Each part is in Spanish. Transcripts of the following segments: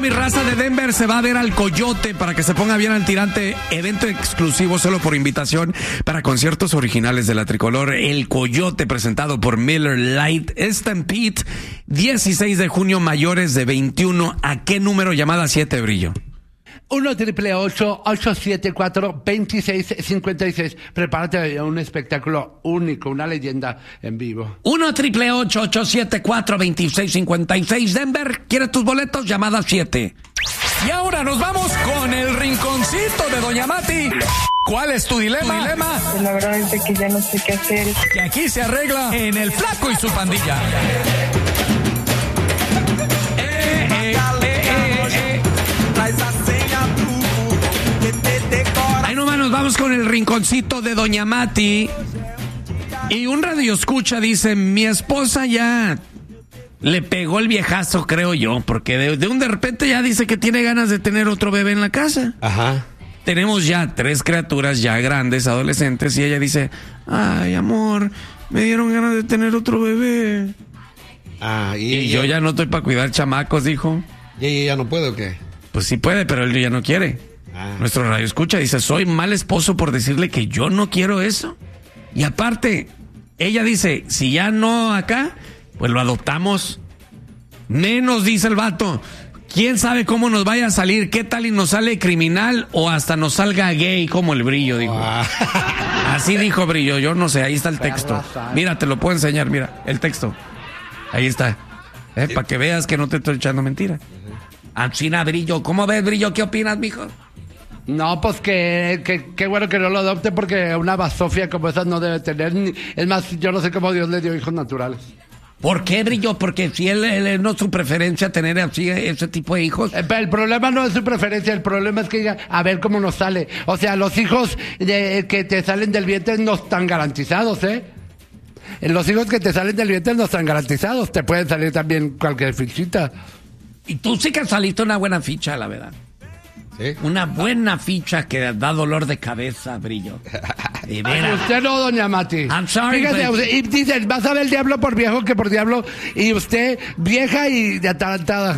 mi raza de Denver, se va a ver al Coyote para que se ponga bien al tirante. Evento exclusivo solo por invitación para conciertos originales de la tricolor. El Coyote, presentado por Miller Lite Stampede, 16 de junio, mayores de 21. ¿A qué número? Llamada 7, Brillo. 1-888-874-2656. Prepárate a un espectáculo único, una leyenda en vivo. 1-888-874-2656. Denver, ¿quieres tus boletos? Llamada 7. Y ahora nos vamos con el rinconcito de Doña Mati. ¿Cuál es tu dilema? Pues la verdad es que ya no sé qué hacer. Que aquí se arregla en El Flaco y su pandilla. Ahí nomás nos vamos con el rinconcito de Doña Mati. Y un radioescucha dice: mi esposa ya le pegó el viejazo, creo yo, porque de repente ya dice que tiene ganas de tener otro bebé en la casa. Ajá. Tenemos ya 3 criaturas ya grandes, adolescentes, y ella dice: ay, amor, me dieron ganas de tener otro bebé. Ah, y yo ya no estoy para cuidar chamacos, dijo. ¿Y ella ya no puede o qué? Pues sí puede, pero él ya no quiere. Nuestro radio escucha dice: soy mal esposo por decirle que yo no quiero eso. Y aparte, ella dice: si ya no acá, pues lo adoptamos. Menos, dice el vato. ¿Quién sabe cómo nos vaya a salir? ¿Qué tal y nos sale criminal o hasta nos salga gay como el Brillo, dijo? Así dijo Brillo, yo no sé, ahí está el texto. Mira, te lo puedo enseñar, mira, el texto. Ahí está. Para que veas que no te estoy echando mentira. Anchina, Brillo, ¿cómo ves, Brillo? ¿Qué opinas, mijo? No, pues que bueno que no lo adopte, porque una basofia como esa no debe tener. Es más, yo no sé cómo Dios le dio hijos naturales. ¿Por qué, Brillo? Porque si él no es su preferencia tener así ese tipo de hijos. El problema no es su preferencia, el problema es que diga, a ver cómo nos sale. O sea, los hijos que te salen del vientre no están garantizados, ¿eh? Los hijos que te salen del vientre no están garantizados. Te pueden salir también cualquier fichita. Y tú sí que saliste una buena ficha, la verdad. ¿Sí? Una buena ficha que da dolor de cabeza, Brillo. De veras. Usted no, Doña Mati. I'm sorry, fíjate, but... y dicen, vas a ver el diablo por viejo que por diablo. Y usted, vieja y de atarantada.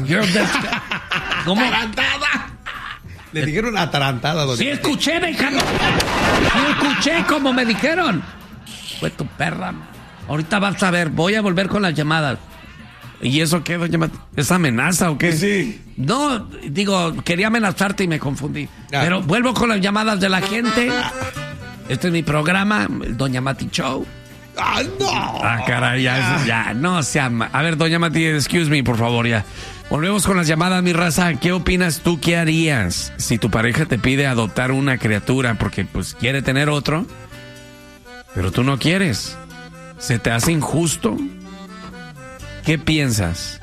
¿Cómo? ¡Atarantada! Le dijeron atarantada, Doña Sí, Mati. escuché, déjame. Sí, escuché como me dijeron. Fue tu perra. Ahorita vas a ver, voy a volver con las llamadas. ¿Y eso qué, Doña Mati? ¿Es amenaza o qué? Sí. No, digo, quería amenazarte y me confundí. Pero vuelvo con las llamadas de la gente. Este es mi programa, el Doña Mati Show. ¡Ah, no! Caray, ya, no se ama. A ver, Doña Mati, excuse me, por favor, ya. Volvemos con las llamadas, mi raza. ¿Qué opinas tú? ¿Qué harías si tu pareja te pide adoptar una criatura porque, pues, quiere tener otro, pero tú no quieres? ¿Se te hace injusto? ¿Qué piensas?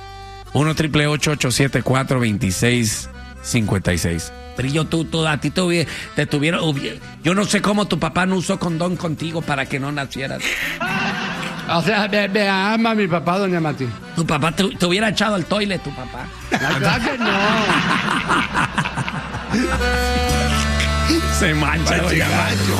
1-888-874-2656. Brillo, a ti te tuvieron... Yo no sé cómo tu papá no usó condón contigo para que no nacieras. O sea, me ama mi papá, Doña Mati. Tu papá te hubiera echado al toilet, tu papá. La verdad que no. Se mancha, Doña Mati.